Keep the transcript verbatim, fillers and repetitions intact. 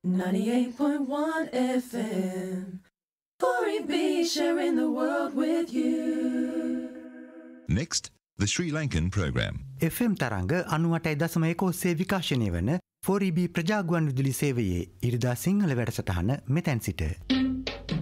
ninety-eight point one F M. four E B sharing the world with you. Next, the Sri Lankan program. F M තරංග අනූඅටයි දශම එක ඔස්සේ විකාශනය වන for ඊ බී ප්‍රජාගුවන් විදුලි සේවයේ ඉරිදා සිංහල වැඩසටහන මෙතැන් සිට